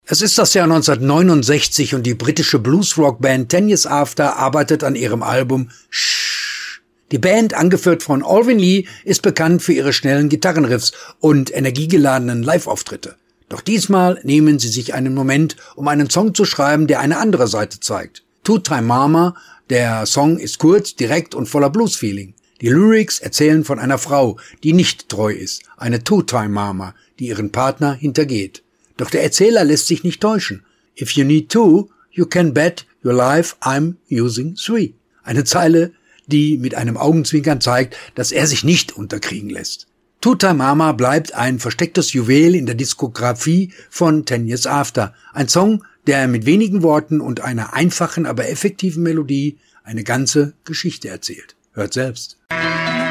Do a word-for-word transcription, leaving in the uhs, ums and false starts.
Es ist das Jahr neunzehnhundertneunundsechzig und die britische Bluesrock-Band Ten Years After arbeitet an ihrem Album Shh. Die Band, angeführt von Alvin Lee, ist bekannt für ihre schnellen Gitarrenriffs und energiegeladenen Live-Auftritte. Doch diesmal nehmen sie sich einen Moment, um einen Song zu schreiben, der eine andere Seite zeigt. Two-Time Mama, der Song ist kurz, direkt und voller Blues-Feeling. Die Lyrics erzählen von einer Frau, die nicht treu ist, eine Two-Time Mama, die ihren Partner hintergeht. Doch der Erzähler lässt sich nicht täuschen. If you need two, you can bet your life I'm using three. Eine Zeile, die mit einem Augenzwinkern zeigt, dass er sich nicht unterkriegen lässt. Two-Time Mama bleibt ein verstecktes Juwel in der Diskografie von Ten Years After. Ein Song, der mit wenigen Worten und einer einfachen, aber effektiven Melodie eine ganze Geschichte erzählt. Hört selbst.